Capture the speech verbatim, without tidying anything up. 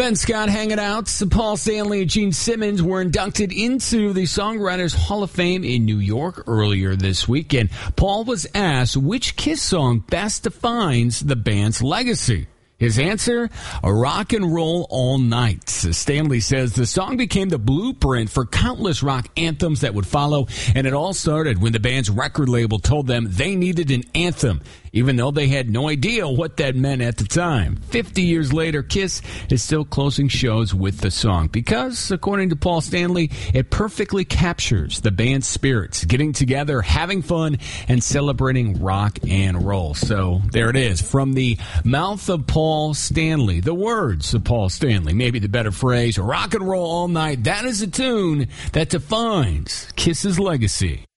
Ben Scott hanging out. Paul Stanley and Gene Simmons were inducted into the Songwriters Hall of Fame in New York earlier this week. And Paul was asked which Kiss song best defines the band's legacy. His answer, a rock and roll all night. Stanley says the song became the blueprint for countless rock anthems that would follow, and it all started when the band's record label told them they needed an anthem, even though they had no idea what that meant at the time. Fifty years later, Kiss is still closing shows with the song because, according to Paul Stanley, it perfectly captures the band's spirits, getting together, having fun, and celebrating rock and roll. So there it is, from the mouth of Paul Paul Stanley, the words of Paul Stanley, maybe the better phrase, rock and roll all night. That is a tune that defines Kiss's legacy.